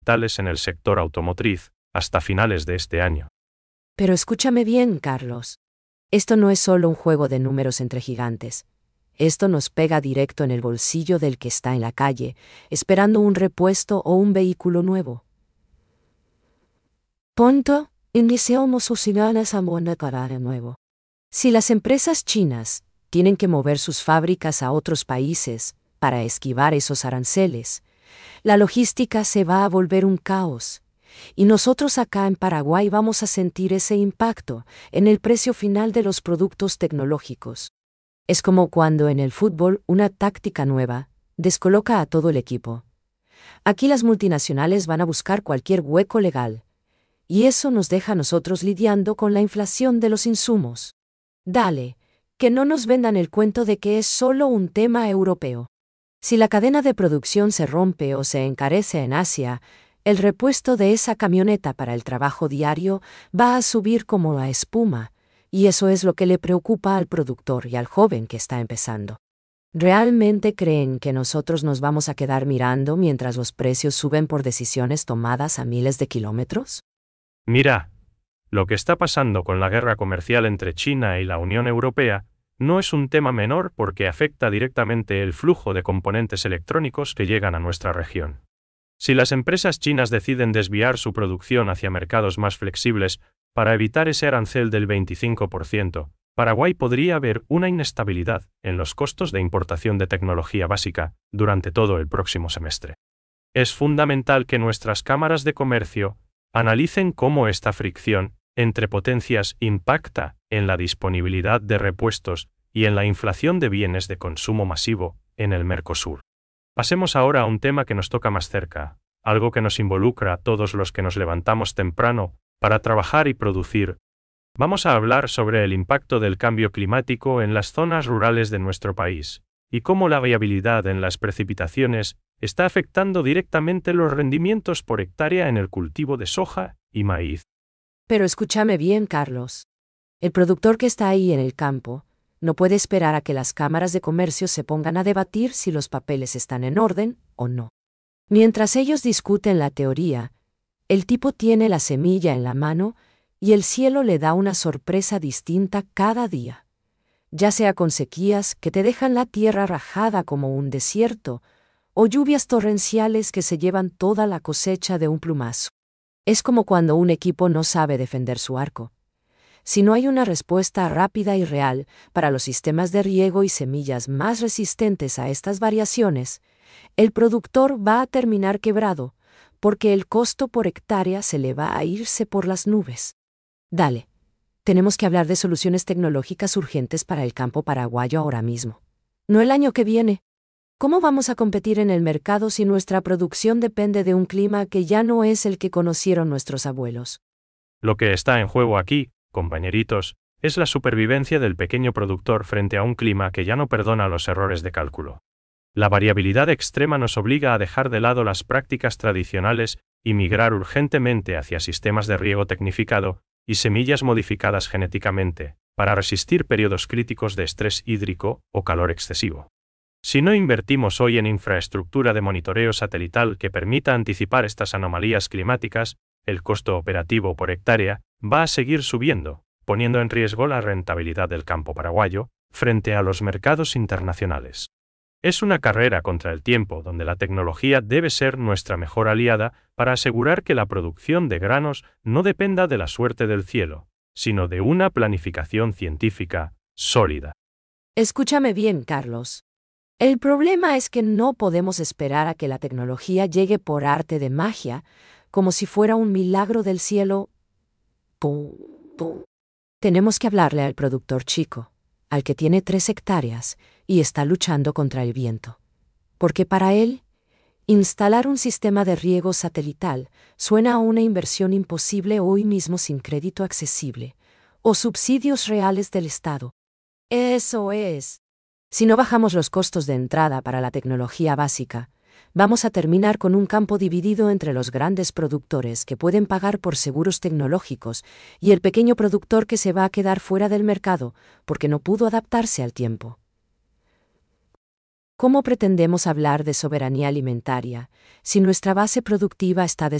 tales en el sector automotriz, hasta finales de este año. Pero escúchame bien, Carlos. Esto no es solo un juego de números entre gigantes. Esto nos pega directo en el bolsillo del que está en la calle, esperando un repuesto o un vehículo nuevo. Punto. Iniciamos sus ganas a monetizar de nuevo. Si las empresas chinas tienen que mover sus fábricas a otros países para esquivar esos aranceles, la logística se va a volver un caos. Y nosotros acá en Paraguay vamos a sentir ese impacto en el precio final de los productos tecnológicos. Es como cuando en el fútbol una táctica nueva descoloca a todo el equipo. Aquí las multinacionales van a buscar cualquier hueco legal. Y eso nos deja a nosotros lidiando con la inflación de los insumos. Dale, que no nos vendan el cuento de que es solo un tema europeo. Si la cadena de producción se rompe o se encarece en Asia, el repuesto de esa camioneta para el trabajo diario va a subir como la espuma, y eso es lo que le preocupa al productor y al joven que está empezando. ¿Realmente creen que nosotros nos vamos a quedar mirando mientras los precios suben por decisiones tomadas a miles de kilómetros? Mira, lo que está pasando con la guerra comercial entre China y la Unión Europea no es un tema menor porque afecta directamente el flujo de componentes electrónicos que llegan a nuestra región. Si las empresas chinas deciden desviar su producción hacia mercados más flexibles para evitar ese arancel del 25%, Paraguay podría ver una inestabilidad en los costos de importación de tecnología básica durante todo el próximo semestre. Es fundamental que nuestras cámaras de comercio analicen cómo esta fricción entre potencias impacta en la disponibilidad de repuestos y en la inflación de bienes de consumo masivo en el Mercosur. Pasemos ahora a un tema que nos toca más cerca, algo que nos involucra a todos los que nos levantamos temprano para trabajar y producir. Vamos a hablar sobre el impacto del cambio climático en las zonas rurales de nuestro país, y cómo la variabilidad en las precipitaciones está afectando directamente los rendimientos por hectárea en el cultivo de soja y maíz. Pero escúchame bien, Carlos. El productor que está ahí en el campo no puede esperar a que las cámaras de comercio se pongan a debatir si los papeles están en orden o no. Mientras ellos discuten la teoría, el tipo tiene la semilla en la mano y el cielo le da una sorpresa distinta cada día. Ya sea con sequías que te dejan la tierra rajada como un desierto, o lluvias torrenciales que se llevan toda la cosecha de un plumazo. Es como cuando un equipo no sabe defender su arco. Si no hay una respuesta rápida y real para los sistemas de riego y semillas más resistentes a estas variaciones, el productor va a terminar quebrado, porque el costo por hectárea se le va a irse por las nubes. Dale, tenemos que hablar de soluciones tecnológicas urgentes para el campo paraguayo ahora mismo. No el año que viene. ¿Cómo vamos a competir en el mercado si nuestra producción depende de un clima que ya no es el que conocieron nuestros abuelos? Lo que está en juego aquí, compañeritos, es la supervivencia del pequeño productor frente a un clima que ya no perdona los errores de cálculo. La variabilidad extrema nos obliga a dejar de lado las prácticas tradicionales y migrar urgentemente hacia sistemas de riego tecnificado y semillas modificadas genéticamente, para resistir periodos críticos de estrés hídrico o calor excesivo. Si no invertimos hoy en infraestructura de monitoreo satelital que permita anticipar estas anomalías climáticas, el costo operativo por hectárea va a seguir subiendo, poniendo en riesgo la rentabilidad del campo paraguayo frente a los mercados internacionales. Es una carrera contra el tiempo donde la tecnología debe ser nuestra mejor aliada para asegurar que la producción de granos no dependa de la suerte del cielo, sino de una planificación científica sólida. Escúchame bien, Carlos. El problema es que no podemos esperar a que la tecnología llegue por arte de magia, como si fuera un milagro del cielo. ¡Pum! ¡Pum! Tenemos que hablarle al productor chico, al que tiene 3 hectáreas y está luchando contra el viento. Porque para él, instalar un sistema de riego satelital suena a una inversión imposible hoy mismo sin crédito accesible o subsidios reales del Estado. Eso es. Si no bajamos los costos de entrada para la tecnología básica, vamos a terminar con un campo dividido entre los grandes productores que pueden pagar por seguros tecnológicos y el pequeño productor que se va a quedar fuera del mercado porque no pudo adaptarse al tiempo. ¿Cómo pretendemos hablar de soberanía alimentaria si nuestra base productiva está